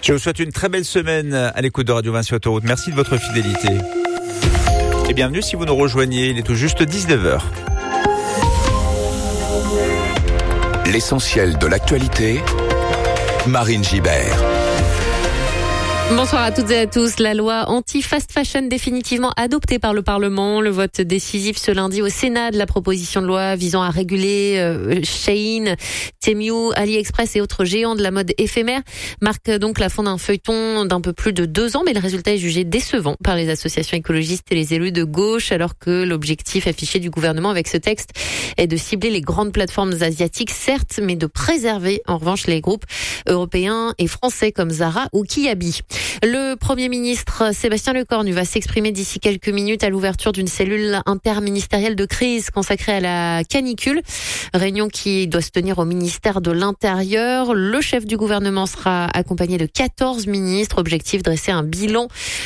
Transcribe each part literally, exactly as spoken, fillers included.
Je vous souhaite une très belle semaine à l'écoute de Radio Vinci Autoroute. Merci de votre fidélité. Et bienvenue si vous nous rejoignez. Il est tout juste dix-neuf heures. L'essentiel de l'actualité, Marine Gibert. Bonsoir à toutes et à tous. La loi anti-fast fashion définitivement adoptée par le Parlement. Le vote décisif ce lundi au Sénat de la proposition de loi visant à réguler euh, Shein, Temu, AliExpress et autres géants de la mode éphémère marque donc la fin d'un feuilleton d'un peu plus de deux ans, mais le résultat est jugé décevant par les associations écologistes et les élus de gauche, alors que l'objectif affiché du gouvernement avec ce texte est de cibler les grandes plateformes asiatiques, certes, mais de préserver en revanche les groupes européens et français comme Zara ou Kiabi. Le Premier ministre Sébastien Lecornu va s'exprimer d'ici quelques minutes à l'ouverture d'une cellule interministérielle de crise consacrée à la canicule. Réunion qui doit se tenir au ministère de l'Intérieur. Le chef du gouvernement sera accompagné de quatorze ministres. Objectif, dresser un bilan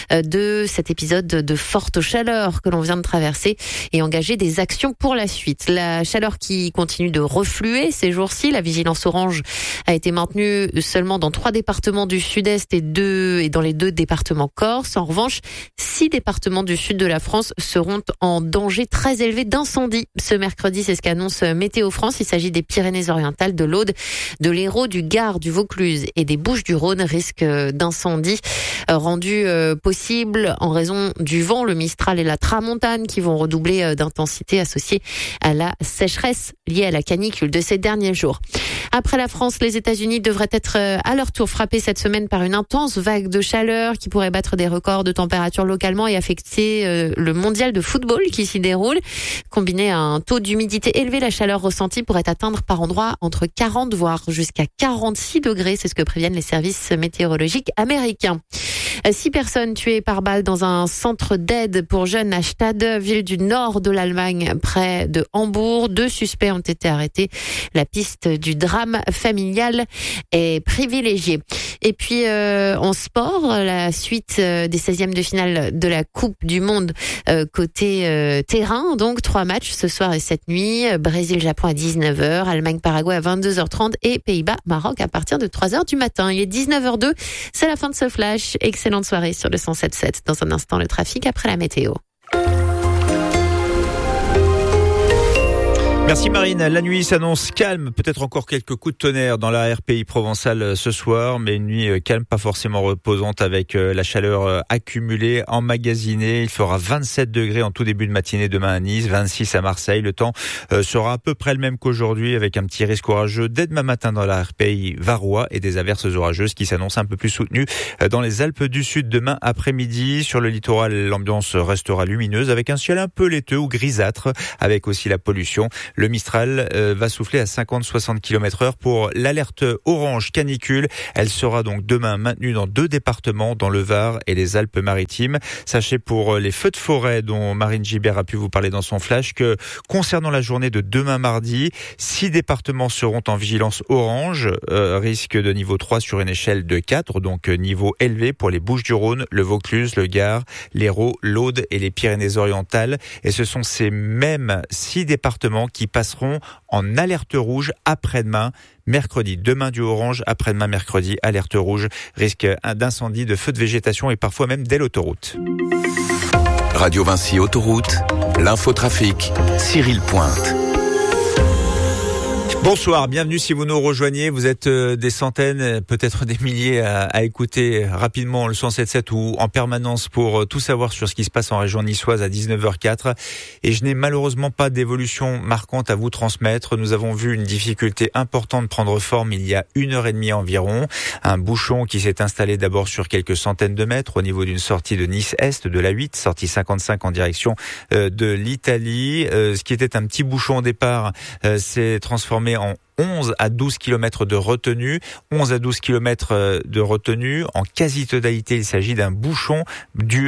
de cet épisode de forte chaleur que l'on vient de traverser et engager des actions pour la suite. La chaleur qui continue de refluer ces jours-ci. La vigilance orange a été maintenue seulement dans trois départements du sud-est et deux et dans les deux départements corse. En revanche, six départements du sud de la France seront en danger très élevé d'incendie. Ce mercredi, c'est ce qu'annonce Météo France. Il s'agit des Pyrénées-Orientales, de l'Aude, de l'Hérault, du Gard, du Vaucluse et des Bouches-du-Rhône. Risque d'incendie rendu possible en raison du vent, le Mistral et la Tramontane qui vont redoubler d'intensité associée à la sécheresse liée à la canicule de ces derniers jours. Après la France, les États-Unis devraient être à leur tour frappés cette semaine par une intense vague de chaleur qui pourrait battre des records de température localement et affecter le mondial de football qui s'y déroule. Combiné à un taux d'humidité élevé, la chaleur ressentie pourrait atteindre par endroits entre quarante voire jusqu'à quarante-six degrés. C'est ce que préviennent les services météorologiques américains. Six personnes tuées par balle dans un centre d'aide pour jeunes à Stade, ville du nord de l'Allemagne, près de Hambourg. Deux suspects ont été arrêtés. La piste du drame familial est privilégiée. Et puis euh, en sport, la suite euh, des seizièmes de finale de la Coupe du Monde euh, côté euh, terrain. Donc trois matchs ce soir et cette nuit. Brésil-Japon à dix-neuf heures, Allemagne-Paraguay à vingt-deux heures trente et Pays-Bas-Maroc à partir de trois heures du matin. Il est dix-neuf heures deux. C'est la fin de ce flash. Excellente soirée sur le cent sept virgule sept. Dans un instant, le trafic après la météo. Merci Marine. La nuit s'annonce calme, peut-être encore quelques coups de tonnerre dans la R P I provençale ce soir, mais une nuit calme, pas forcément reposante avec la chaleur accumulée, emmagasinée. Il fera vingt-sept degrés en tout début de matinée demain à Nice, vingt-six à Marseille. Le temps sera à peu près le même qu'aujourd'hui avec un petit risque orageux dès demain matin dans la R P I varois et des averses orageuses qui s'annoncent un peu plus soutenues dans les Alpes du Sud demain après-midi. Sur le littoral, l'ambiance restera lumineuse avec un ciel un peu laiteux ou grisâtre avec aussi la pollution. Le Mistral euh, va souffler à cinquante à soixante kilomètres heure pour l'alerte orange canicule. Elle sera donc demain maintenue dans deux départements, dans le Var et les Alpes-Maritimes. Sachez pour les feux de forêt dont Marine Gibert a pu vous parler dans son flash que concernant la journée de demain mardi, six départements seront en vigilance orange, euh, risque de niveau trois sur une échelle de quatre, donc niveau élevé pour les Bouches-du-Rhône, le Vaucluse, le Gard, l'Hérault, l'Aude et les Pyrénées-Orientales. Et ce sont ces mêmes six départements qui passeront en alerte rouge après-demain, mercredi. Demain du orange, après-demain mercredi, alerte rouge, risque d'incendie, de feux de végétation et parfois même dès l'autoroute. Radio Vinci Autoroute, l'infotrafic, Cyril Pointe. Bonsoir, bienvenue si vous nous rejoignez. Vous êtes des centaines, peut-être des milliers à, à écouter rapidement le cent sept virgule sept ou en permanence pour tout savoir sur ce qui se passe en région niçoise à dix-neuf heures quatre. Et je n'ai malheureusement pas d'évolution marquante à vous transmettre. Nous avons vu une difficulté importante prendre forme il y a une heure et demie environ. Un bouchon qui s'est installé d'abord sur quelques centaines de mètres au niveau d'une sortie de Nice-Est de la huit, sortie cinquante-cinq en direction de l'Italie. Ce qui était un petit bouchon au départ s'est transformé en onze à douze kilomètres de retenue. onze à douze kilomètres de retenue. En quasi-totalité, il s'agit d'un bouchon dur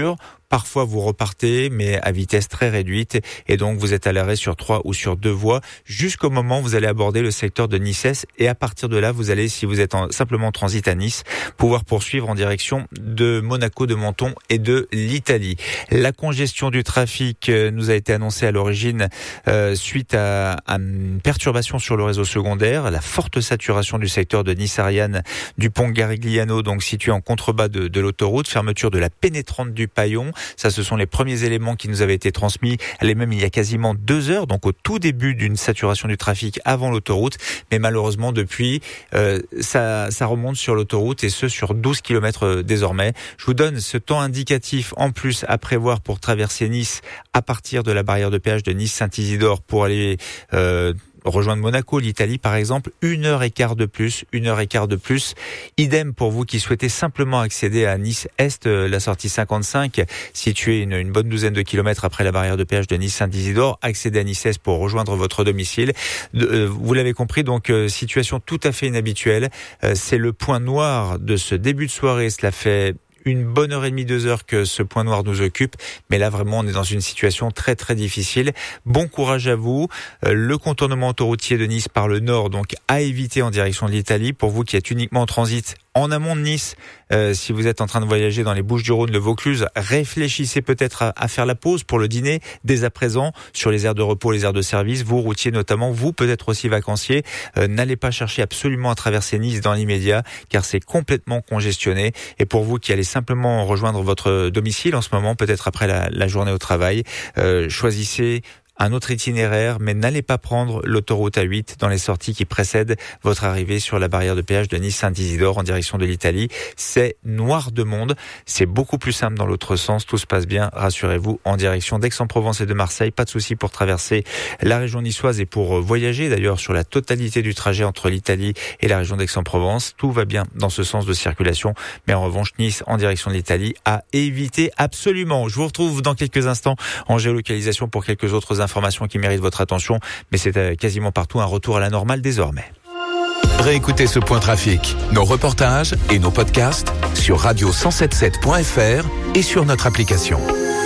Parfois, vous repartez, mais à vitesse très réduite, et donc vous êtes à l'arrêt sur trois ou sur deux voies, jusqu'au moment où vous allez aborder le secteur de Nice-Est, et à partir de là, vous allez, si vous êtes en, simplement en transit à Nice, pouvoir poursuivre en direction de Monaco, de Menton et de l'Italie. La congestion du trafic nous a été annoncée à l'origine euh, suite à, à une perturbation sur le réseau secondaire, la forte saturation du secteur de Nice-Ariane, du pont Garigliano, donc situé en contrebas de, de l'autoroute, fermeture de la pénétrante du Paillon. Ça, ce sont les premiers éléments qui nous avaient été transmis, les mêmes il y a quasiment deux heures, donc au tout début d'une saturation du trafic avant l'autoroute. Mais malheureusement, depuis, euh, ça, ça remonte sur l'autoroute, et ce sur douze kilomètres désormais. Je vous donne ce temps indicatif en plus à prévoir pour traverser Nice à partir de la barrière de péage de Nice-Saint-Isidore pour aller euh, rejoindre Monaco, l'Italie par exemple, une heure et quart de plus, une heure et quart de plus. Idem pour vous qui souhaitez simplement accéder à Nice-Est, la sortie cinquante-cinq, située une, une bonne douzaine de kilomètres après la barrière de péage de Nice-Saint-Isidore, accéder à Nice-Est pour rejoindre votre domicile. Euh, vous l'avez compris, donc euh, situation tout à fait inhabituelle. Euh, c'est le point noir de ce début de soirée. Cela fait une bonne heure et demie, deux heures que ce point noir nous occupe. Mais là, vraiment, on est dans une situation très, très difficile. Bon courage à vous. Euh, le contournement autoroutier de Nice par le nord, donc à éviter en direction de l'Italie. Pour vous qui êtes uniquement en transit en amont de Nice, euh, si vous êtes en train de voyager dans les Bouches-du-Rhône, le Vaucluse, réfléchissez peut-être à, à faire la pause pour le dîner dès à présent sur les aires de repos, les aires de service. Vous, routiers notamment, vous peut-être aussi vacanciers, euh, n'allez pas chercher absolument à traverser Nice dans l'immédiat, car c'est complètement congestionné. Et pour vous qui allez simplement rejoindre votre domicile en ce moment, peut-être après la, la journée au travail, euh, choisissez un autre itinéraire, mais n'allez pas prendre l'autoroute A huit dans les sorties qui précèdent votre arrivée sur la barrière de péage de Nice-Saint-Isidore en direction de l'Italie. C'est noir de monde. C'est beaucoup plus simple dans l'autre sens. Tout se passe bien, rassurez-vous, en direction d'Aix-en-Provence et de Marseille. Pas de souci pour traverser la région niçoise et pour voyager d'ailleurs sur la totalité du trajet entre l'Italie et la région d'Aix-en-Provence. Tout va bien dans ce sens de circulation. Mais en revanche, Nice en direction de l'Italie à éviter absolument. Je vous retrouve dans quelques instants en géolocalisation pour quelques autres informations. Informations qui méritent votre attention, mais c'est quasiment partout un retour à la normale désormais. Réécoutez ce point trafic, nos reportages et nos podcasts sur radio cent soixante-dix-sept point f r et sur notre application.